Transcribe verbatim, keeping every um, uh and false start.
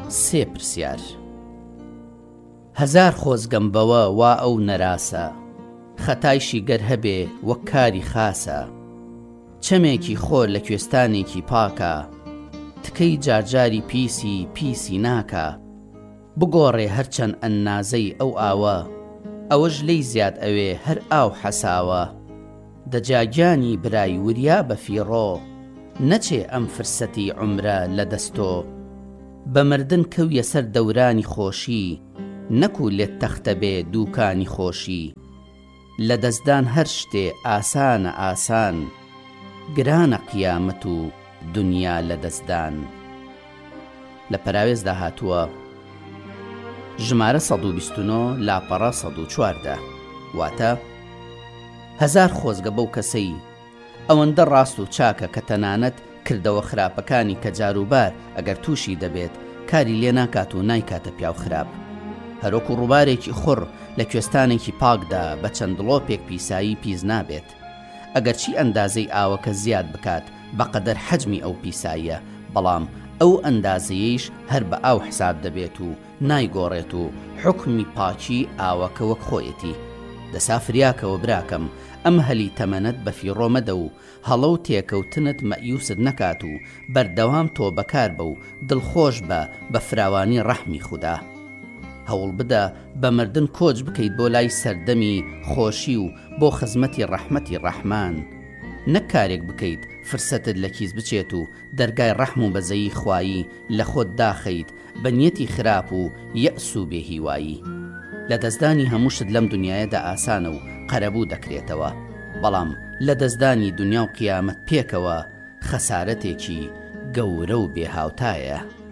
سێ پرسیار. هەزار خۆزگەم بەوە وا ئەو نەراسە، خەتایشی گەر هەبێ وەک کاری خاسە. چەمێکی خۆر لە کوێستانێکی پاکە، تکەی جارجاری پیسی پیسی ناکە. بگۆڕێ هەرچەند ئەننازەی ئەو ئاوە، ئەوەش لێی زیاد ئەوێ هەر ئاو حەساوە. دەجاگیانی برای وریا بە فیڕۆ، نەچێ ئەم فرسەتی عومرە لە دەستۆ. بە مردن کەویە سەر دەورانی خۆشی، نەکوو لێت تەختە بێ دووکانی خۆشی. لە دەستدان هەر شتێ ئاسانە ئاسان، گرانە قیامەت و دنیا لە دەستدان. لە پەراوێزدا هاتووە ژمارە سەد و بیست و نۆ لاپەڕە سەد و چواردە، واتە هەزار خۆزگە بەو کەسەی ئەوەندە ڕاست و چاکە کە تەنانەت کردەوە خراپەکانی کە جاروبار ئەگەر تووشی دەبێت کاری لێ ناکات و نایکاتە پیاو خراپ. هەروەکو ڕووبارێکی خوڕ لە کوێستانێکی پاکدا بە چەند دڵۆپێک پیسایی پیس نابێت. ئەگەر چی ئەندازەی ئاوەکە زیاد بکات بەقەدەر حەجمی ئەو پیساییە، بەڵام ئەو ئەندازەیەیش هەر بە ئاو حساب دەبێت و نایگۆڕێت و حکمی پاکی ئاوەکە وەک خۆیەتی. دەسا فریاکەوە براکەم، ئەم هەلی تەمەنەت بە فیڕۆ مەدە و هەڵە و تێکەوتنت مەئیوست نەکات و بەردەوام تۆ بەکار بە و دڵخۆش بە بە فراوانی ڕەحمی خودا. هەوڵ بدە بە مردن کۆچ بکەیت بۆ لای سەردەمی خۆشی و بۆ خزمەتی ڕەحمەتی ڕەحمان. نەک کارێک بکەیت فرسەتت لە کیس بچێت و دەرگای ڕەحم و بەزەیی خوایی لە خۆت داخەیت بە نیەتی خراپ و یەئس و بێهیوایی. لە دەستدانی هەمووشت لەم دنیایەدا ئاسانە و قەرەبوو دەکرێتەوە، بەڵام لە دەستدانی دنیا و قیامەت پێکەوە خەسارەتێکی گەورە و بێهاوتایە.